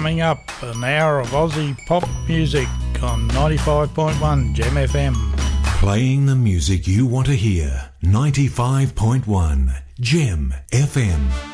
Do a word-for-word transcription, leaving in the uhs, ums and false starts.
Coming up, an hour of Aussie pop music on ninety-five point one Gem F M. Playing the music you want to hear. ninety-five point one Gem F M.